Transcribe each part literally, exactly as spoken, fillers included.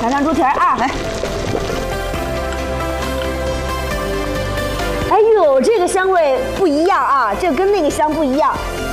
尝尝猪蹄儿啊！来。哎呦，这个香味不一样啊，这跟那个香不一样。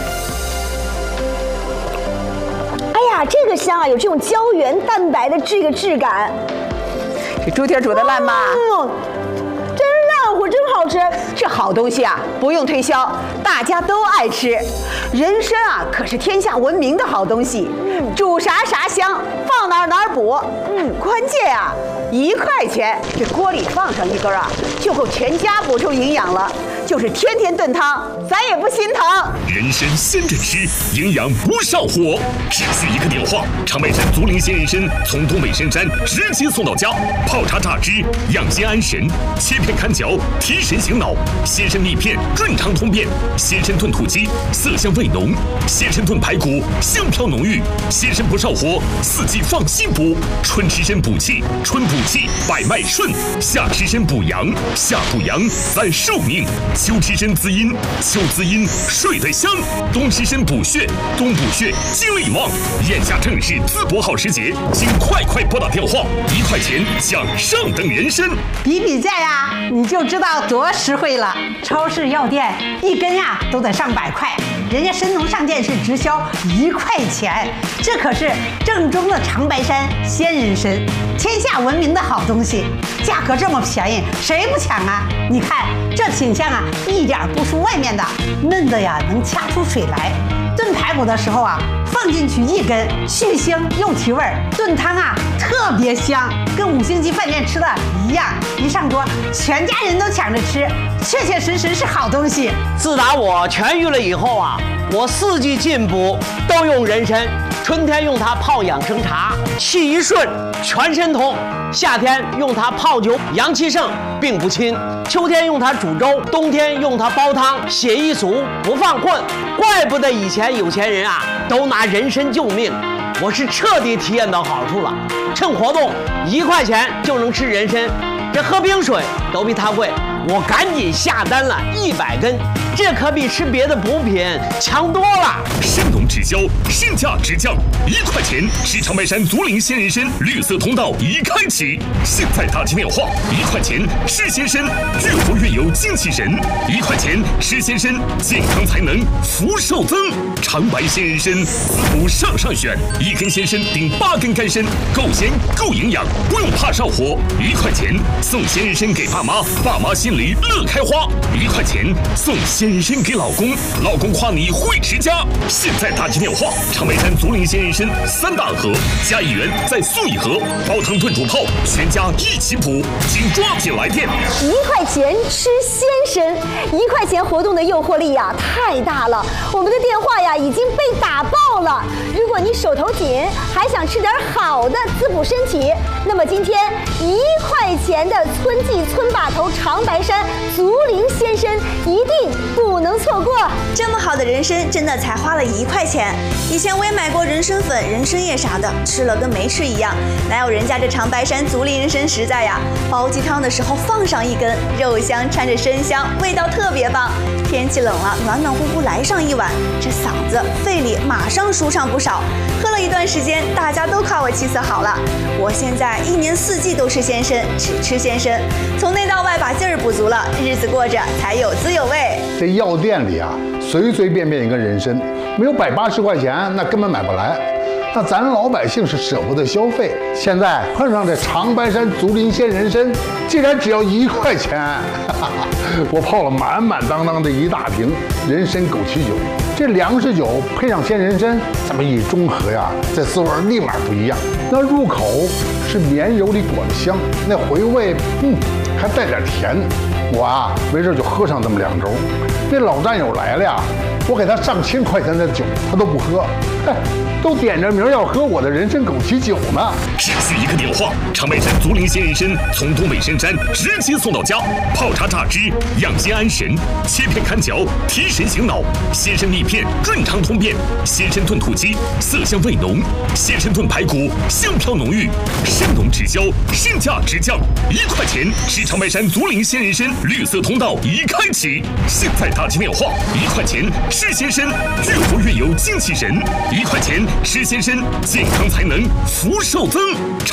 哎呀，这个香啊，有这种胶原蛋白的这个质感。 这猪蹄煮得烂吗？ 嗯，真烂乎，真好吃。 这好东西啊，不用推销，大家都爱吃。人参啊，可是天下闻名的好东西，嗯、煮啥啥香，放哪儿哪儿补。嗯，关键啊，一块钱，这锅里放上一根啊，就够全家补充营养了。就是天天炖汤，咱也不心疼。 人参鲜着吃，营养不上火，只需一个电话，长白山足灵鲜人参从东北深山直接送到家，泡茶榨汁，养心安神，切片看嚼，提神醒脑。鲜参蜜片润肠通便，鲜参炖土鸡色香味浓，鲜参炖排骨香飘浓郁，鲜参不上火，四季放心补。春吃参补气，春补气百脉顺；夏吃参补阳，夏补阳咱寿命。秋吃参滋阴，秋滋阴睡得香；冬吃参补血，冬补血精力旺。眼下正是淄博好时节，请快快拨打电话，一块钱享上等人参。 比比价呀，你就知道多实惠了。超市药店一根呀都得上百块，人家参农上店是直销一块钱，这可是正宗的长白山鲜人参，天下闻名的好东西，价格这么便宜，谁不抢啊？你看这品相啊，一点不输外面的，嫩的呀能掐出水来。炖排骨的时候啊，放进去一根，去腥又提味儿。炖汤啊特别香，跟五星级饭店吃的一样。一上桌，全家人都抢着吃，确确实实是好东西。 自打我痊愈了以后啊，我四季进补都用人参。春天用它泡养生茶，气一顺，全身通；夏天用它泡酒，阳气盛，病不侵；秋天用它煮粥，冬天用它煲汤，血一足不犯困。怪不得以前有钱人啊都拿人参救命，我是彻底体验到好处了。趁活动一块钱就能吃人参，这喝冰水都比它贵，我赶紧下单了一百根，这可比吃别的补品强多了。 参农直销，身价直降，一块钱吃长白山足灵鲜人参绿色通道已开启，现在打进电话，一块钱吃鲜参，越活越有精气神；一块钱吃鲜参，健康才能福寿增。长白鲜人参，滋补上上选，一根鲜参顶八根干参，够咸够营养，不用怕上火。一块钱送鲜人参给爸妈，爸妈心里乐开花；一块钱送鲜人参给老公，老公夸你会持家。现在打进电话，长白山足灵鲜人参三大盒加一元再送一盒，煲汤炖煮泡，全家一起补，请抓紧来电。 一块钱吃鲜参，一块钱活动的诱惑力呀太大了，我们的电话呀已经被打爆了。如果你手头紧，还想吃点好的滋补身体，那么今天一块钱的村记村把头长白山足灵鲜参一定不能错过。 这么好的人参，真的才花了一块钱。以前我也买过人参粉、人参叶啥的，吃了跟没吃一样，哪有人家这长白山足灵人参实在呀？煲鸡汤的时候放上一根，肉香掺着参香，味道特别棒。天气冷了，暖暖乎乎来上一碗，这嗓子、肺里马上舒畅不少。喝了一段时间，大家都夸我气色好了。我现在一年四季都吃鲜参，只吃鲜参，从内到外把劲儿补足了，日子过着才有滋有味。 这药店里啊，随随便便一根人参，没有百八十块钱，那根本买不来。那咱老百姓是舍不得消费，现在碰上这长白山足灵鲜人参，竟然只要一块钱，哈哈，我泡了满满当当的一大瓶人参枸杞酒。这粮食酒配上鲜人参，这么一中和呀，这滋味立马不一样。那入口是绵柔的果子香，那回味，嗯，还带点甜。我啊，没事就喝上这么两盅。这老战友来了呀，我给他上千块钱的酒，他都不喝，哎，都点着名要喝我的人参枸杞酒呢。 只需一个电话，长白山足灵鲜人参从东北深山直接送到家，泡茶榨汁，养心安神，切片看嚼，提神醒脑。鲜参蜜片润肠通便，鲜参炖土鸡色香味浓，鲜参炖排骨香飘浓郁。参农直销，身价直降，一块钱吃长白山足灵鲜人参绿色通道已开启，现在打进电话，一块钱吃鲜参，越活越有精气神；一块钱吃鲜参，健康才能福寿增。